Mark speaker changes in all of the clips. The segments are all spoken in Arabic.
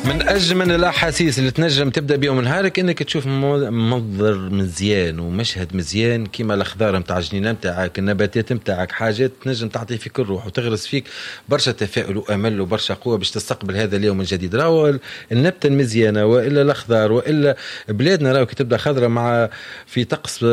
Speaker 1: من أجمل الأحاسيس اللي تنجم تبدأ بيهم نهارك إنك تشوف منظر مزيان ومشهد مزيان كيما الأخضار متاع الجنينة متاعك، النباتات متاعك، حاجات تنجم تعطي فيك الروح وتغرس فيك برشا تفاؤل وأمل وبرشا قوة باش تستقبل هذا اليوم الجديد. راهو النبتة المزيانة وإلا الأخضار وإلا بلادنا راهو كي تبدأ خضرة مع في طقس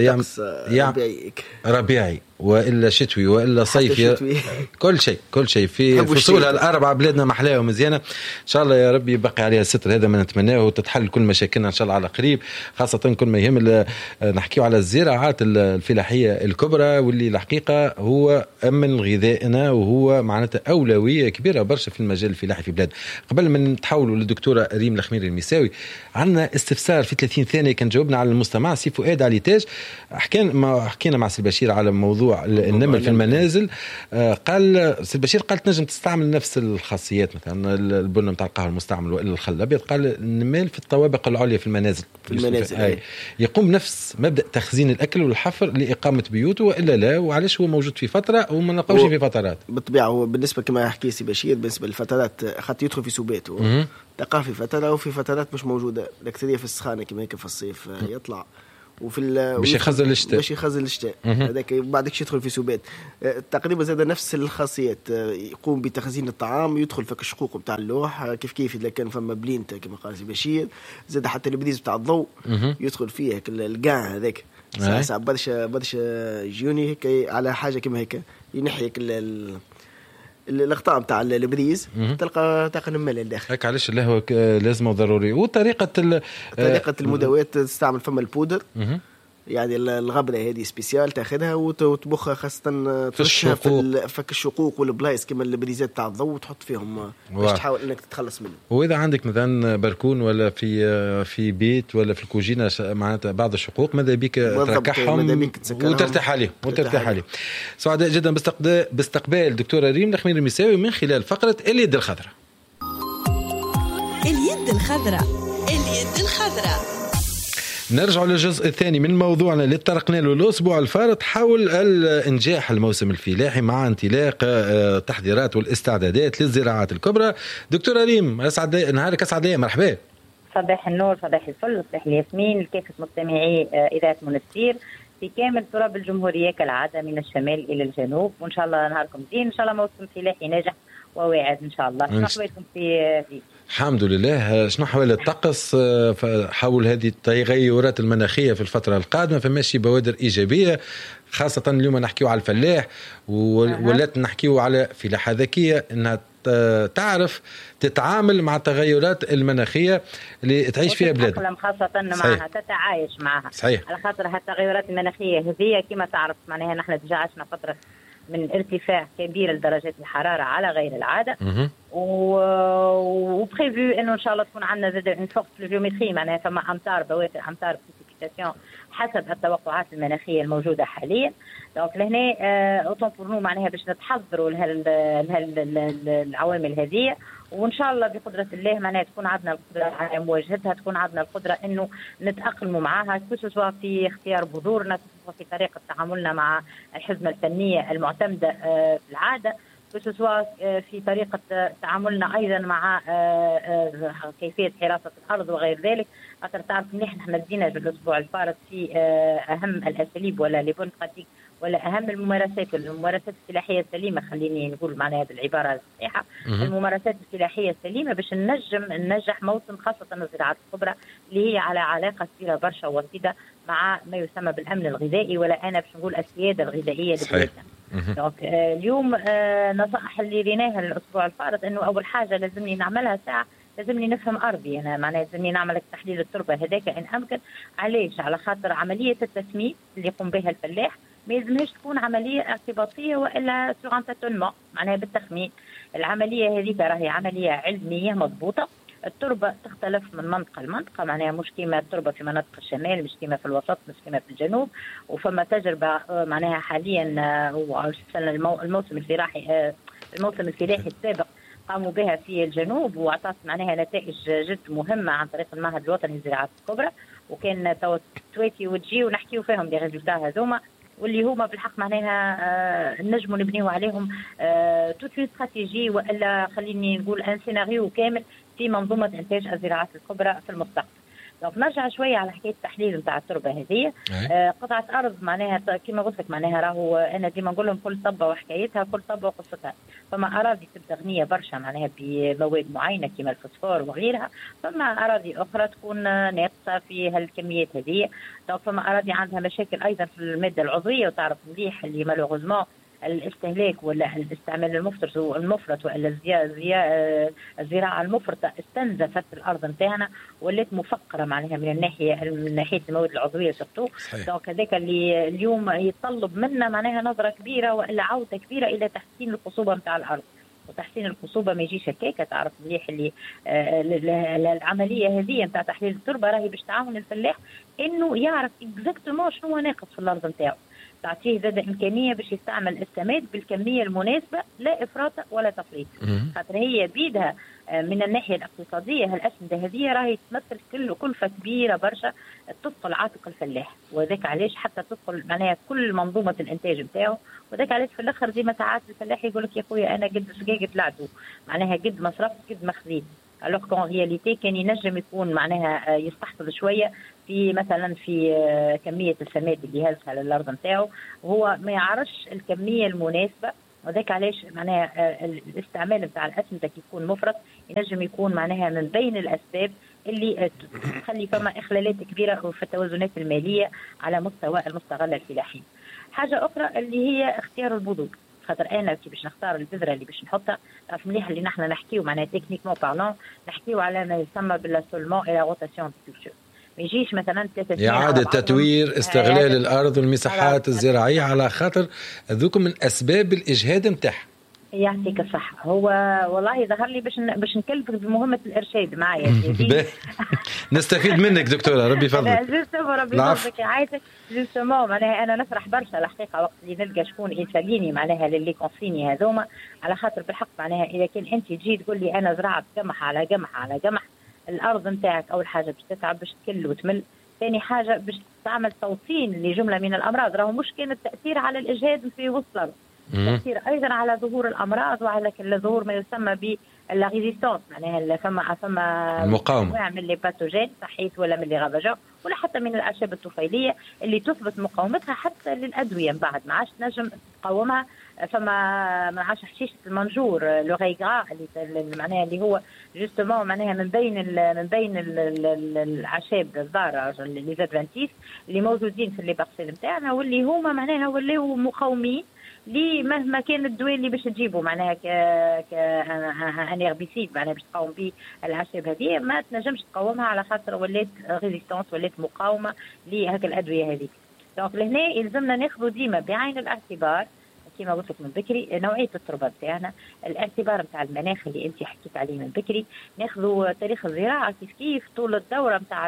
Speaker 1: ربيعي وإلا شتوي وإلا صيفي كل شيء في فصولها الأربعة بلادنا محلاها ومزيانة. إن شاء الله يا ربي يبقى عليها الستر، هذا ما نتمناه، وتتحل كل مشاكلنا إن شاء الله على قريب، خاصة كل ما يهم نحكيو على الزراعات الفلاحية الكبرى واللي الحقيقة هو أمن غذائنا وهو معناتها أولوية كبيرة برشا في المجال الفلاحي في بلادنا. قبل ما نتحولوا للدكتورة ريم الخميري المساوي، عندنا استفسار في 30 ثانية كان جاوبنا على المستمع سي فؤاد علي تاج. حكينا مع سي بشير على موضوع النمل في المنازل. قال سي بشير تنجم تستعمل نفس الخاصيات، مثلا البن نتاع القهوه المستعمل والا الخل الابيض. قال النمل في الطوابق العليا في المنازل يقوم بنفس مبدا تخزين الاكل والحفر لاقامه بيوته والا لا، وعلاش هو موجود في فتره وما نلقاوش في فترات؟
Speaker 2: بالطبيعه هو بالنسبه كما حكي سي بشير بالنسبه للفترات خاطر يدخل في سبات تلقاه في فتره وفي فترات مش موجوده، الاكثريه في السخانه كما هيك في الصيف يطلع وفي
Speaker 1: باش
Speaker 2: يخزن الشتاء هذاك بعدك يدخل في سبات. تقريبا زاد نفس الخاصيات، يقوم بتخزين الطعام، يدخل فك الشقوق بتاع اللوح كيف اذا كان فما بلينتا كما قال سي بشير، زاد حتى البريز بتاع الضوء يدخل فيه القاع هذاك. ساعة برشا جيوني هيك على حاجه كما هيك ينحي الاغطاء بتاع البريز تلقى نمل الداخل هيك.
Speaker 1: علاش له لازم وضروري. وطريقه
Speaker 2: المداوات تستعمل فما البودر يعني الغبره هذه سبيسيال تاخذها وتبخها خاصه ترشها في فك الشقوق والبلايص كما البريزات تاع الضوء وتحط فيهم باش تحاول انك تتخلص منه.
Speaker 1: واذا عندك مثلا بركون ولا في بيت ولا في الكوجينه معناتها بعض الشقوق ماذا بيك تركحهم وترتاح عليهم. سعداء جدا باستقبال الدكتوره ريم الخميري المساوي من خلال فقره اليد الخضراء.
Speaker 3: اليد الخضراء
Speaker 1: نرجع للجزء الثاني من موضوعنا اللي تطرقنا له الأسبوع الفارط حول الإنجاح الموسم الفلاحي مع انطلاق التحضيرات والاستعدادات للزراعات الكبرى. دكتورة ريم أسعد نهارك، أسعد لي، مرحبا.
Speaker 4: صباح النور، صباح الفل، صباح الياسمين لكافة مستمعي إذاعة منستير في كامل تراب الجمهورية كالعادة من الشمال إلى الجنوب، وإن شاء الله نهاركم زين، إن شاء الله موسم فلاحي ناجح وواعد إن شاء الله. شنو حوالكم فيه؟
Speaker 1: الحمد لله. شنو حوال الطقس حول هذه التغيرات المناخية في الفترة القادمة؟ فماشي بوادر إيجابية، خاصة اليوم نحكيو على الفلاح ولات نحكيو على فلاحة ذكية انها تعرف تتعامل مع التغيرات المناخية اللي تعيش فيها بلادنا،
Speaker 4: خاصة معها تتعايش معها.
Speaker 1: صحيح.
Speaker 4: على خاطر هالتغيرات المناخية هذه كما تعرف معناها نحن ديجا عشنا فترة من ارتفاع كبير لدرجات الحرارة على غير العادة، وبريفو انه ان شاء الله تكون عندنا زاد ان فورت بلوفيومتري، معناها فما امطار بواتر امطار بريسيبيتاسيون حسب التوقعات المناخيه الموجوده حاليا. دونك لهنا اوتون بور نو معناها باش نتحضروا العوامل هذه، وان شاء الله بقدره الله معناها تكون عندنا القدره على مواجهتها، تكون عندنا القدره انه نتاقلموا معها، سواء في اختيار بذورنا، سواء في طريقه تعاملنا مع الحزمه الفنيه المعتمده في العاده، سواء في طريقة تعاملنا أيضا مع كيفية حراسة الأرض وغير ذلك. خاطر تعرف مليح نحن بدينا الأسبوع الفارط في أهم الأساليب ولا لي بون براتيك ولا أهم الممارسات الفلاحية السليمة، خليني نقول معناها بالعبارة الصحيحة، الممارسات الفلاحية السليمة باش ننجح موسم خاصة الزراعات الكبرى اللي هي على علاقة كبيرة برشا وطيدة مع ما يسمى بالأمن الغذائي، ولا أنا باش نقول السيادة الغذائية لبلادنا. اليوم نصائح اللي ريناها الأسبوع الفارط إنه أول حاجة لازمني نعملها ساعة، لازمني نفهم أرضي أنا، معناها لازمني نعمل تحليل التربة هذاك إن أمكن. علاش؟ على خاطر عملية التسميد اللي يقوم بها الفلاح ما يلزمهاش تكون عملية ارتباطية وإلا سور ان تاتونمون، معناها بالتخمين. العملية هذيك راهي عملية علمية مضبوطة. التربة تختلف من منطقة لمنطقة، معناها مش كيما التربة في مناطق الشمال، مش كيما في الوسط، مش كيما في الجنوب. وفما تجربة معناها حاليا الموسم الفلاحي السابق قاموا بها في الجنوب وأعطت معناها نتائج جد مهمة عن طريق المعهد الوطني للزراعات الكبرى، وكان تواتي وتجي ونحكيو فيهم لي ريزولتا هذوما واللي هما بالحق معناها نجموا نبنيو عليهم توت اون استراتيجي والا خليني نقول ان سيناريو كامل في منظومه انتاج الزراعات الكبرى في المستقبل. دونك نرجع شويه على حكايه التحليل نتاع التربه هذه. قطعه ارض معناها كما قلت لك معناها راهو انا ديما نقول لهم كل طبه وحكايتها، كل طبه وقصتها. فما اراضي تبدا غنيه برشا معناها بمواد معينه كما الفوسفور وغيرها، فما اراضي اخرى تكون ناقصه في هالكميات هذه. دونك فما اراضي عندها مشاكل ايضا في الماده العضويه، وتعرف مليح اللي مالوغوزمون الاستهلاك ولا الاستعمال المفرط ولا الزراعه المفرطه استنزفت الارض نتاعنا ولات مفقره معناها من ناحيه المواد العضويه سورتو. دونك هذاك اللي اليوم يتطلب منا معناها نظره كبيره والا عوده كبيره الى تحسين الخصوبه نتاع الارض. وتحسين الخصوبه ما يجيش هكاك، تعرف مليح اللي العمليه هذه نتاع تحليل التربه راهي باش تعاون الفلاح انه يعرف اكزاكتومون شنو ناقص في الارض نتاعو، تعطيه زاد إمكانية باش يستعمل السماد بالكمية المناسبة لا إفراط ولا تفريط. خاطر هي بيدها من الناحية الاقتصادية هالأسمدة هذه راهي تمثل كلفة كبيرة برشا تثقل عاتق الفلاح، وذاك علاش حتى تثقل معناها كل منظومة الإنتاج نتاعو. وذاك علاش في الآخر ديما ساعات الفلاح يقول لك يا خويا أنا قد سقاقة العدو معناها قد مصرفت قد مخزين. alors qu'en réalité كان ينجم يكون معناها يستحفظ شويه في مثلا في كميه السماد اللي هزها للارض نتاعو، وهو ما يعرفش الكميه المناسبه. وذاك علاش معناها الاستعمال نتاع الاسمده كي يكون مفرط ينجم يكون معناها من بين الاسباب اللي تخلي فما اخلالات كبيره في التوازنات الماليه على مستوى المستغله الفلاحيه. حاجه اخرى اللي هي اختيار البذور، خاطر انا كي باش نختار البذره اللي باش نحطها تعرف مليح اللي نحن نحكيو معناها تكنيكمون بارلون نحكيو على ما يسمى بالسولمون الى روتاسيون دي كولتور. ما يجيش مثلا
Speaker 1: إعادة تدوير استغلال الأرض والمساحات الزراعية على خاطر ذوك من أسباب الإجهاد نتاعها.
Speaker 4: يعطيك الصحة. هو والله ظهر لي باش نكلفك بمهمة الإرشاد معايا.
Speaker 1: نستفيد منك دكتورة ربي يفضلك.
Speaker 4: ربي يفضلك يعايشك. جوستومون معناها أنا نفرح برشا الحقيقة وقت اللي نلقى شكون يساليني معناها للي كونسيني هذوما، على خاطر بالحق معناها إذا كان أنت تجي تقول لي أنا زرعت قمح على قمح على قمح، الأرض نتاعك أول حاجة باش تتعب باش تكل وتمل، ثاني حاجة باش تعمل توطين لجملة من الأمراض. راهو مش كان التأثير على الإجهاد في وسط الأرض، تأثير أيضا على ظهور الأمراض وعلى ظهور ما يسمى بالريزيستانس معناها فما
Speaker 1: المقاومة
Speaker 4: من لي باتوجين صحيت ولا من لي غابجو ولا حتى من الأعشاب الطفيلية اللي تثبت مقاومتها حتى للأدوية من بعد ما عادش نجم تقاومها. فما ما عادش حشيشة المنجور لو غيغرا اللي معناها اللي هو جوستومون معناها من بين الأعشاب الضارة لي زادفانتيس اللي موجودين في لي بارسيل نتاعنا واللي هما معناها ولاو مقاومين لي مهما كان الدواء اللي باش تجيبه معناها ان هيربيسيد معناها باش تقاوم به الاعشاب هذه ما تنجمش تقاومها على خاطر ولات ريزيستانس ولات مقاومه لهذه الادويه هذه. دونك لهنا يلزمنا ناخذ ديما بعين الاعتبار كما قلت لك من بكري نوعيه التربه نتاعنا، الاعتبار نتاع المناخ اللي انت حكيت عليه من بكري، ناخذوا تاريخ الزراعه كيف طول الدوره نتاع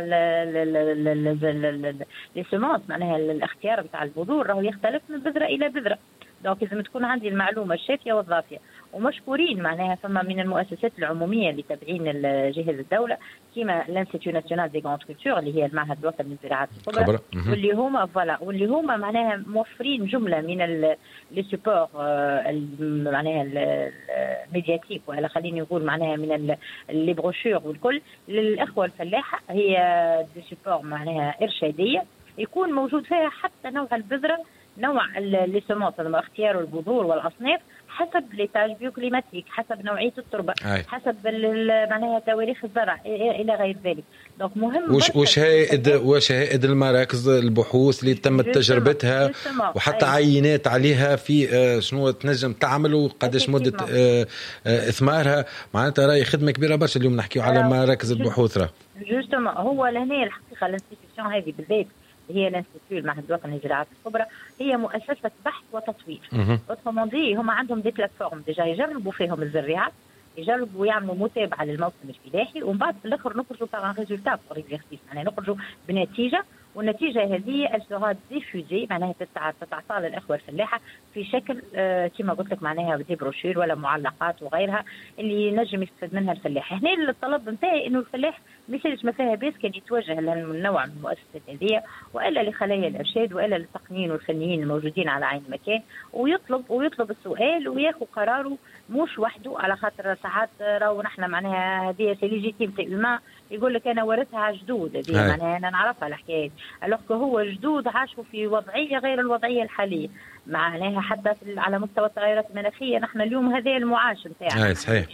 Speaker 4: لي سيمونس معناها الاختيار نتاع البذور راهو يختلف من بذره الى بذره. دونك لازم تكون عندي المعلومه الشافيه والضافيه. ومشكورين معناها فما من المؤسسات العموميه اللي تابعين جهاز الدوله كيما لانستيتيو ناسيونال دي غراند كولتور اللي هي المعهد الوطني للزراعات الكبرى واللي هما معناها موفرين جمله من لي سوبور معناها الميدياتيك ولا خليني نقول معناها من لي بروشور والكل للاخوه الفلاحه. هي دي سوبور معناها ارشاديه يكون موجود فيها حتى نوع البذره نوع لي سيمونس اختيار البذور والاصناف حسب ليتاج بيوكليماتيك حسب نوعيه التربه حسب معناها تواريخ الزرع الى غير ذلك. دونك مهم
Speaker 1: وشهائد المراكز البحوث اللي تمت تجربتها وحتى عينات عليها في شنو تنجم تعمل وقداش مده اثمارها. معناتها راهي خدمه كبيره برشا اليوم نحكيو على مراكز البحوث. راه
Speaker 4: جوستومون هو لهنا الحقيقه الانستيتيوشن هذه بالذات هي الانستيتيو المعهد الوطني للزراعات الكبرى هي مؤسسه بحث وتطوير. اوترومون دي هم عندهم دي بلاتفورم ديجا يجربوا فيهم الزراعات، يجربوا يعملوا متابعه للموسم الفلاحي ومن بعد في الاخر نخرجوا بار ان ريزولتا بور اكزرسيس معناها نخرجوا بنتيجه والنتيجه هذه سوغا ديفوزي معناها تتعطى للاخوه الفلاحه في شكل كما قلت لك معناها دي بروشير ولا معلقات وغيرها اللي ينجم يستفاد منها الفلاح. هنا الطلب نتاعي انه الفلاح ما يسالش ما فيها بيس كان يتوجه للنوع من المؤسسات هذه والا لخلايا الارشاد والا للتقنيين والفنيين الموجودين على عين المكان ويطلب السؤال وياخذ قراره مش وحده، على خاطر ساعات راهو نحن معناها هذه سي ليجيتيم ما يقول لك انا ورثها جدود هذه معناها انا نعرفها الحكايه، الوغ هو جدود عاشوا في وضعيه غير الوضعيه الحاليه معناها حتى على مستوى التغيرات المناخيه نحن اليوم هذا المعاش نتاعنا.
Speaker 1: صحيح.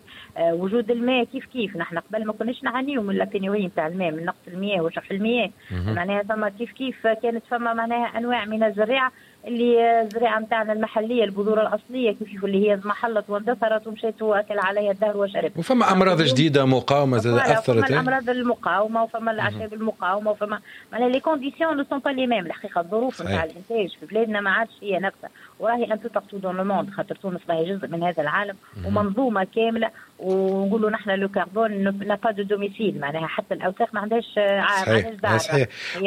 Speaker 4: وجود الماء كيف نحن قبل ما كناش نعانيو من البينيوري نتاع الماء من نقص المياه وشح المياه معناها ثم كيف كانت فما معناها انواع من الزراعه اللي الزراعه نتاعنا المحليه البذور الاصليه كيف اللي هي اضمحلت واندثرت ومشيت واكل عليها الدهر وشرب.
Speaker 1: وفما امراض جديده مقاومه اثرت.
Speaker 4: فما الامراض المقاومه وفما الاعشاب المقاومه وفما معناها لي كونديسيون نو سون با لي ميم. الحقيقه الظروف نتاع الانتاج في بلادنا ما عادش هي نفسها وراهي انتو تقتو دون لو موند خاطر تونس راهي جزء من هذا العالم ومنظومه كامله ونقولوا نحن لو كربون نا با دو دوميسيل معناها حتى الاوساخ ما عندهاش دعوه.
Speaker 1: صحيح.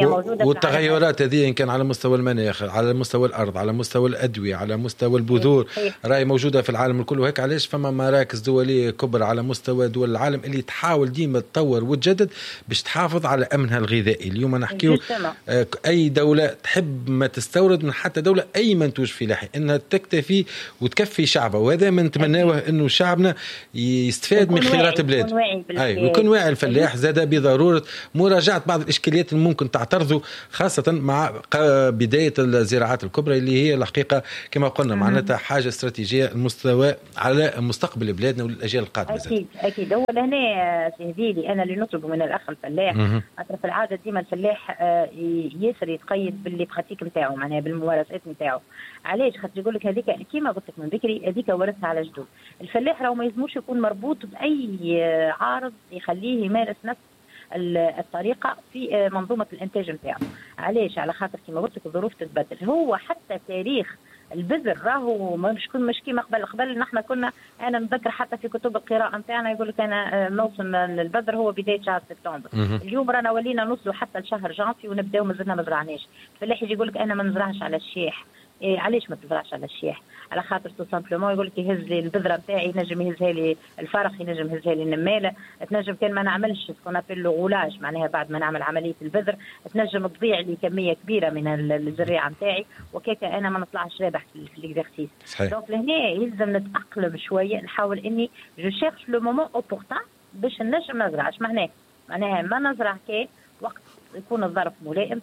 Speaker 1: والتغيرات هذه ان كان على مستوى المناخ على مستوى الارض على مستوى الادويه على مستوى البذور راهي موجوده في العالم الكل. وهيك علاش فما مراكز دوليه كبرى على مستوى دول العالم اللي تحاول ديما تطور وتجدد باش تحافظ على امنها الغذائي. اليوم نحكيو اي دوله تحب ما تستورد من حتى دوله اي منتوج فلاحي انها تكتفي وتكفي شعبها، وهذا من نتمناه انه شعبنا يستفاد من خيرات بلاد ويكون واعي الفلاح زاد بضروره مراجعه بعض الاشكاليات اللي ممكن تعترضوا خاصه مع بدايه الزراعات الكبرى اللي هي الحقيقه كما قلنا معناتها حاجه استراتيجيه المستوى على مستقبل بلادنا والاجيال القادمه.
Speaker 4: اكيد هو هنا سيدي انا اللي نطلبه من الاخ الفلاح في العاده ديما الفلاح ياسر يتقيد باللي براتيك نتاعو معناها بالممارسات نتاعو. علاش؟ خاطر يقول لك هذيك كيما قلت لك من بكري هذيك ورثها على جدود. الفلاح راهو ما يلزموش يكون مربوط باي عارض يخليه يمارس نفس الطريقه في منظومه الانتاج نتاعو. علاش؟ على خاطر كما قلت لك الظروف تتبدل. هو حتى تاريخ البذر راهو مش كيما قبل نحن كنا انا نذكر حتى في كتب القراءه نتاعنا يقول لك انا موسم البذر هو بدايه شهر سبتمبر. اليوم رانا ولينا نوصلوا حتى لشهر جانفي ونبداو مازلنا ما زرعناش. الفلاح يجي يقول لك انا ما نزرعش على الشيح. علاش ما تزرعش على الشيح؟ على خاطر تو سامبلومون يقول لك يهز لي البذره نتاعي ينجم يهزها لي الفرخ ينجم يهزها لي النماله تنجم كان ما نعملش سكون ابل لو غولاج معناها بعد ما نعمل عمليه البذر تنجم تضيع لي كميه كبيره من الزريعه نتاعي وكيكا انا ما نطلعش رابح في الاكزرسيس. دونك لهنا يلزم نتاقلم شويه نحاول اني جو شيرش لو مومون اوبورتان باش نجم نزرعش معناها ما نزرع كي وقت يكون الظرف ملائم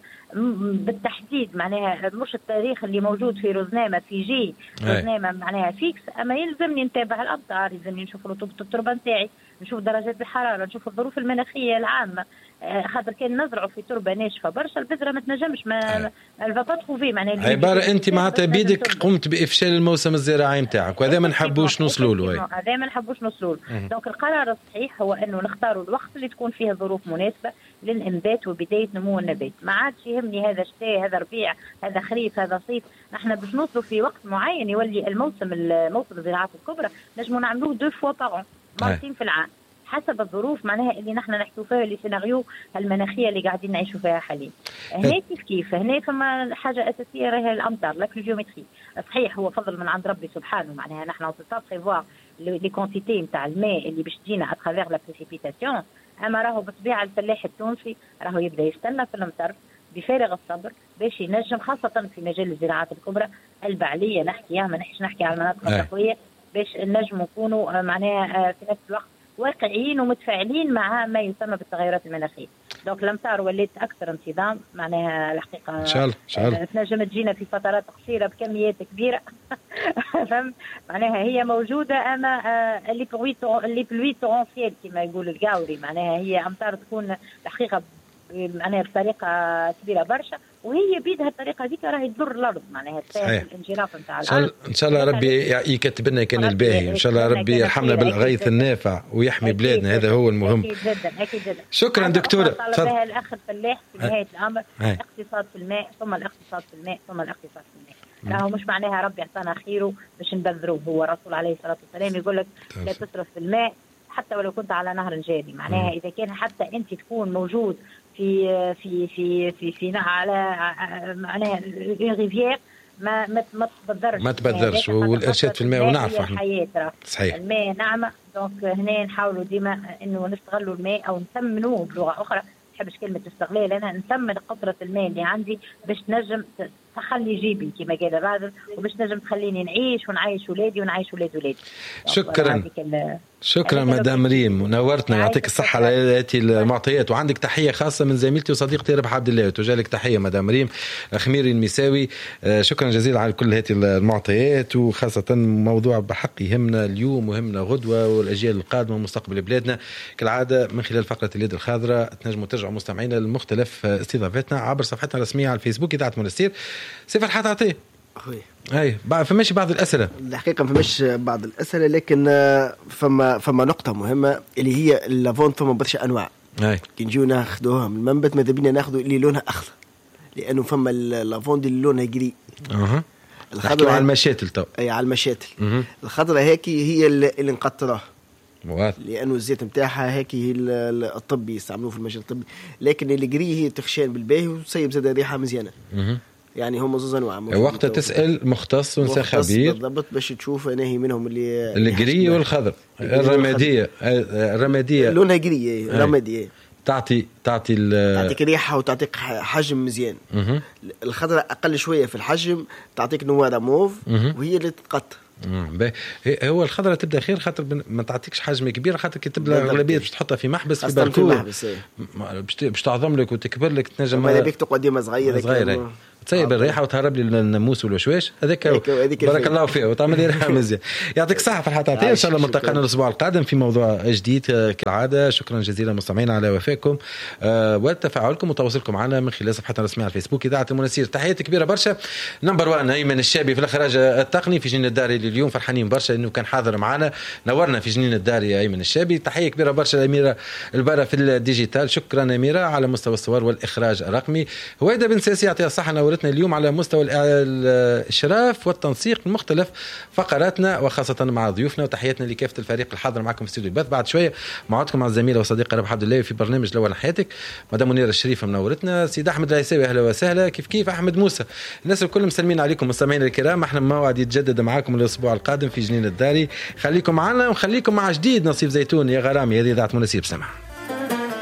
Speaker 4: بالتحديد معناها مش التاريخ اللي موجود في روزنامه في جي روزنامه معناها فيكس اما يلزمني نتابع الامطار يلزمني نشوف رطوبه التربه نتاعي نشوف درجات الحراره نشوف الظروف المناخيه العامه خاطر كان نزرعوا في تربه ناشفه برشا البذره ما تنجمش ما الفابا تخوفي معناها
Speaker 1: عباره انت معناتها بيدك قمت بافشال الموسم الزراعي نتاعك وهذا ما نحبوش نوصلوا له.
Speaker 4: هذا ما نحبوش نوصلوا له. دونك القرار الصحيح هو انه نختاروا الوقت اللي تكون فيه ظروف مناسبه للانبات وبدايه نمو النبات. ما عادش يهمني هذا شتاء هذا ربيع هذا خريف هذا صيف. نحن باش نوصلوا في وقت معين يولي الموسم الزراعات الكبرى نجموا نعملوه 2 فوا باغ مرتين في العام حسب الظروف معناها اللي نحن نحكوا فيها اللي سيناريو المناخيه اللي قاعدين نعيشوا فيها حاليا. هنا كيف هنا فما حاجه اساسيه راهي الامطار لا بلوفيومتري. صحيح هو فضل من عند ربي سبحانه معناها نحن نستطيع بريفوار لي كونتيتي نتاع الماء اللي باش تجينا اترافير لا بريسيبيتاسيون اما راهو بالطبيعه الفلاح التونسي راهو يبدا يستنى في المطر بفارغ الصبر باش ينجم خاصه في مجال الزراعات الكبرى البعليه نحكيها ما نحكي على المناطق الرخويه باش نجم نكونوا معناها في نفس الوقت واقعيين ومتفاعلين مع ما يسمى بالتغيرات المناخيه. دونك الامطار ولات اكثر انتظام معناها الحقيقه
Speaker 1: ان شاء الله
Speaker 4: تنجم تجينا في فترات قصيره بكميات كبيره فهم معناها هي موجوده اما اللي بلوي تورونسيال كما يقول القاوري معناها هي امطار تكون الحقيقه معناها بطريقه كبيره برشا وهي بيدها الطريقه هذيك راهي تضر الارض معناها الانجراف نتاع الارض.
Speaker 1: ان شاء الله ربي يكتب لنا كان الباهي ان شاء الله ربي يرحمنا بالغيث النافع ويحمي بلادنا هذا هو المهم.
Speaker 4: اكيد جدا
Speaker 1: شكرا دكتوره.
Speaker 4: طلبها الاخ الفلاح في نهايه الامر الاقتصاد في الماء ثم الاقتصاد في الماء ثم الاقتصاد في الماء. راهو مش معناها ربي يعطينا خيره باش نبذروه. هو الرسول عليه الصلاه والسلام يقول لك لا تسرف في الماء حتى ولو كنت على نهر جاري معناها اذا كان حتى انت تكون موجود في على معناها ريفيير ما
Speaker 1: تبذرش والارشاد في الماء ونعرف
Speaker 4: الحياه
Speaker 1: صحيح
Speaker 4: الماء نعمه. دونك هنا نحاولوا ديما انه نستغلوا الماء او نثمنوه بلغه اخرى، ما بحبش كلمه استغلال، انا نثمن قطره الماء اللي عندي باش نجم تخلي جيبي كما قال الراجل، وباش نجم تخليني نعيش ونعيش ولادي ونعيش ولادي.
Speaker 1: شكرا مدام ريم، ونورتنا، يعطيك الصحة على هذه المعطيات، وعندك تحية خاصة من زميلتي وصديقتي ربح عبد الله، وتوجه كتحية مدام ريم الخميري المساوي. شكرا جزيلا على كل هذه المعطيات، وخاصة موضوع بحق يهمنا اليوم ويهمنا غدوة والأجيال القادمة ومستقبل بلادنا. كالعادة من خلال فقرة اليد الخضراء تنجموا ترجعوا مستمعينا لمختلف استضافاتنا عبر صفحتنا الرسمية على الفيسبوك إذاعة منستير. سيف الحات عطيه اي فماش بعض الاسئله،
Speaker 2: الحقيقه فماش بعض الاسئله، لكن فما نقطه مهمه اللي هي اللافون. فما برشا انواع كي نجيو ناخذوها من المنبت ماذا بينا ناخذوا اللي لونها اخضر، لانه فما اللافون اللي لونها جري.
Speaker 1: الخضراء على المشاتل تو
Speaker 2: اي على المشاتل. الخضراء هيك هي اللي نقطرها لانه الزيت نتاعها هيك هي الطبي يستعملوه في المجال الطبي، لكن اللي جري هي تخشان بالباهي وتصيب زاد ريحه مزيانه. يعني هم زوز انواع.
Speaker 1: وقت تسال مختص ونسى خبير
Speaker 2: بالضبط باش تشوف انا هي منهم اللي
Speaker 1: الجري والخضر. الرماديه
Speaker 2: لونها جري رماديه
Speaker 1: تعطيك
Speaker 2: ريحه وتعطيك حجم مزيان. الخضراء اقل شويه في الحجم، تعطيك نواره موف وهي اللي تتقطر.
Speaker 1: هو الخضره تبدا خير خاطر ما تعطيكش حجم كبير، خاطر كي تبدا اغلبيه باش تحطها في محبس في بلكونه باش تعظم لك وتكبر لك، تنجم
Speaker 2: ما بيك تقعد ديما صغيره
Speaker 1: تسيب الريحه وتهرب لي الناموس والوشواش هذاك. بارك الله فيه وتعمل لي ريحه مزيان. يعطيك الصحه في الحلقه ان شاء الله. ملتقانا الاسبوع القادم في موضوع جديد كالعاده. شكرا جزيلا مستمعينا على وفائكم وتفاعلكم وتواصلكم معنا من خلال صفحتنا الرسميه على الفيسبوك اذاعه المنستير. تحياتي كبيره برشا نمبر 1 ايمن الشابي في الاخراج التقني في جنين الداري. اليوم فرحانين برشا انه كان حاضر معنا، نورنا في جنين الداري ايمن الشابي. تحيه كبيره برشا لاميره البارة في الديجيتال. شكرا اميره على مستوى الصور والاخراج الرقمي. هويدا بن ساسي يعطيها الصحه نورتنا اليوم على مستوى الإشراف والتنسيق من مختلف فقراتنا وخاصة مع ضيوفنا. وتحياتنا لكافة الفريق الحاضر معكم في استوديو البث. بعد شوية معودكم مع الزميلة وصديقة ربح عبد الله في برنامج الأول حياتك. مدام منيرة الشريفة منورتنا، سيد أحمد العيساوي أهلا وسهلا، كيف أحمد موسى. الناس الكل مسلمين عليكم مستمعينا الكرام. احنا موعد يتجدد معكم الأسبوع القادم في جنين الداري. خليكم معنا وخليكم مع جديد نصيف زيتون يا غرامي. هذه إذاعة منستير بسمع.